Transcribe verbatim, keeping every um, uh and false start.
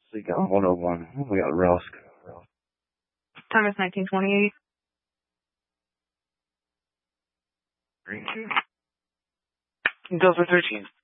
So you got one oh one. We got Rusk. Time is nineteen twenty-eight. Green two. Delta thirteen.